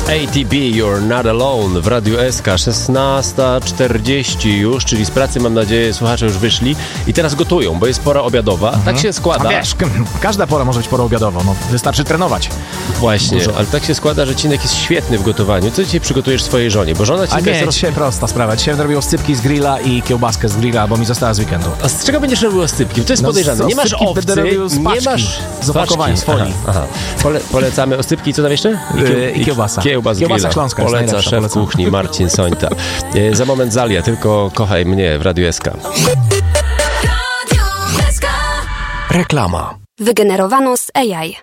ATB, You're Not Alone w Radiu SK, 16:40 już, czyli z pracy, mam nadzieję, słuchacze już wyszli i teraz gotują, bo jest pora obiadowa. Tak się składa. A wiesz, każda pora może być porą obiadową, no wystarczy trenować. Właśnie, ale tak się składa, że Cinek jest świetny w gotowaniu. Co dzisiaj przygotujesz swojej żonie? Bo żona Cinka jest... dzisiaj prosta sprawa. Dzisiaj zrobił oscypki z grilla i kiełbaskę z grilla, bo mi została z weekendu. A z czego będziesz robił oscypki? To jest podejrzane. Nie masz owcy, nie masz z opakowania, z folii. Aha. Polecamy oscypki, co tam jeszcze? I kiełbasa. Kiełbasa śląska poleca szef kuchni Marcin Sońta. Za moment Zalia, tylko kochaj mnie w Radiu SK. Reklama. Wygenerowano z AI.